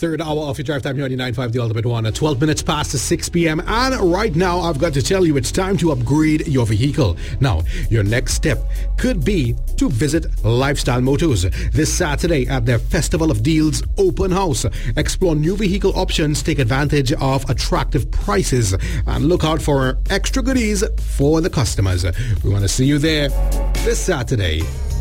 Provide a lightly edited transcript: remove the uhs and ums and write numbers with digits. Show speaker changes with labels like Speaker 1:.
Speaker 1: Third hour of your drive time here on 95 The Ultimate One at 12 minutes past 6 p.m. And right now, I've got to tell you, it's time to upgrade your vehicle. Now, your next step could be to visit Lifestyle Motors this Saturday at their Festival of Deals open house. Explore new vehicle options, take advantage of attractive prices, and look out for extra goodies for the customers. We want to see you there this Saturday.